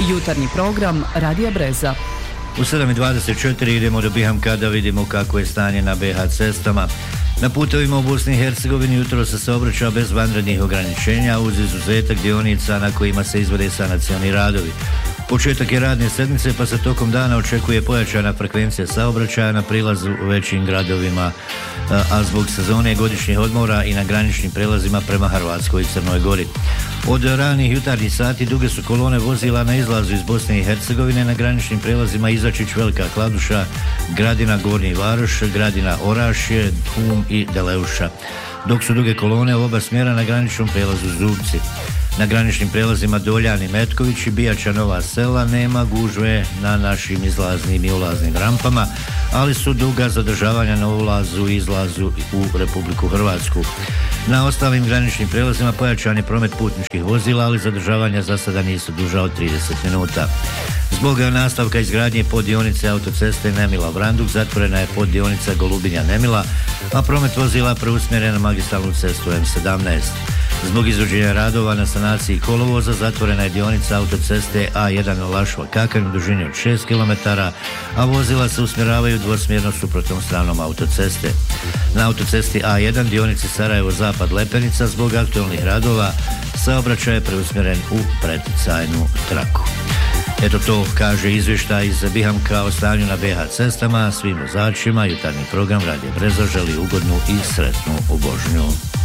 Jutarnji program Radija Breza. U 7:24 idemo do Bihamka da vidimo kako je stanje na BH cestama. Na putovima u Bosni i Hercegovini jutro se saobraća bez vanrednih ograničenja uz izuzetak dionica na kojima se izvode sanacioni radovi. Početak je radne sedmice pa se tokom dana očekuje pojačana frekvencija saobraćaja na prilazu u većim gradovima, a zbog sezone godišnjih odmora i na graničnim prelazima prema Hrvatskoj i Crnoj Gori. Od ranih jutarnjih sati duge su kolone vozila na izlazu iz Bosne i Hercegovine na graničnim prelazima Izačić, Velika Kladuša, Gradina, Gornji Varoš, Gradina, Orašje, Hum i Deleuša, dok su duge kolone u oba smjera na graničnom prelazu Zubci. Na graničnim prelazima Doljan i Metković i Bijača, Nova Sela nema gužve na našim izlaznim i ulaznim rampama, ali su duga zadržavanja na ulazu i izlazu u Republiku Hrvatsku. Na ostalim graničnim prelazima pojačan je promet putničkih vozila, ali zadržavanja za sada nisu duža od 30 minuta. Zbog nastavka izgradnje poddionice autoceste Nemila-Branduk zatvorena je poddionica Golubinja-Nemila, a promet vozila preusmjeren na magistralnu cestu M17. Zbog izvođenja radova na sanaciji kolovoza zatvorena je dionica autoceste A1 Lašva-Kakanj u dužini od 6 km, a vozila se usmjeravaju dvosmjerno suprotnom stranom autoceste. Na autocesti A1 dionici Sarajevo-Zapad-Lepenica zbog aktualnih radova saobraćaj je preusmjeren u preticajnu traku. Eto to kaže izvještaj iz Bihamka o stanju na BH cestama. Svim vozačima jutarnji program Radija Breza želi ugodnu i sretnu vožnju.